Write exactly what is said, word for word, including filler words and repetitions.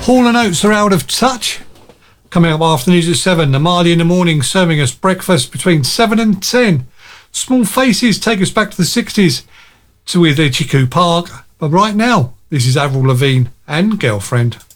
Hall and Oates are out of touch. Coming up after news at seven, the Marley in the Morning serving us breakfast between seven and ten. Small Faces take us back to the sixties to with Itchy Park. But right now, this is Avril Lavigne and Girlfriend.